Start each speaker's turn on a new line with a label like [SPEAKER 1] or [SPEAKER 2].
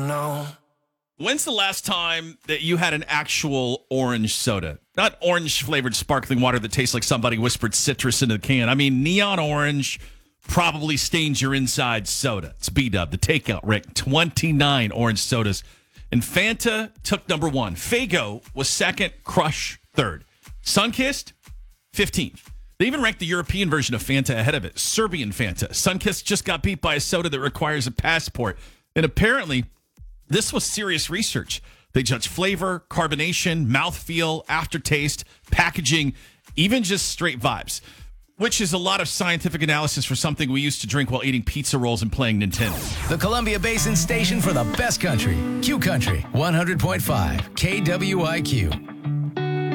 [SPEAKER 1] No.
[SPEAKER 2] When's the last time that you had an actual orange soda? Not orange-flavored sparkling water that tastes like somebody whispered citrus into the can. I mean, neon orange probably stains your inside soda. It's B-Dub, the takeout ranked 29 orange sodas. And Fanta took number one. Faygo was second. Crush third. Sunkist, 15th. They even ranked the European version of Fanta ahead of it. Serbian Fanta. Sunkist just got beat by a soda that requires a passport. And apparently, this was serious research. They judge flavor, carbonation, mouthfeel, aftertaste, packaging, even just straight vibes, which is a lot of scientific analysis for something we used to drink while eating pizza rolls and playing Nintendo.
[SPEAKER 3] The Columbia Basin station for the best country. Q Country, 100.5 KWIQ.